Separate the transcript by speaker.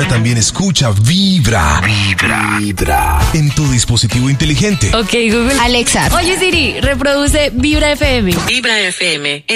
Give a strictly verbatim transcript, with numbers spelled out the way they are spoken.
Speaker 1: también escucha Vibra. Vibra. Vibra. En tu dispositivo inteligente.
Speaker 2: Ok, Google.
Speaker 3: Alexa.
Speaker 2: Oye, Siri, reproduce Vibra F M.
Speaker 4: Vibra F M.